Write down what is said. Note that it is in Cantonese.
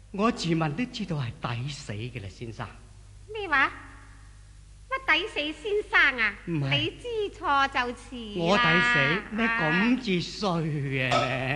我自問都知道係抵死嘅啦，先生。 咩話？乜抵死先生啊？ 唔係你知錯就遲啦。 我抵死咩咁至衰嘅呢？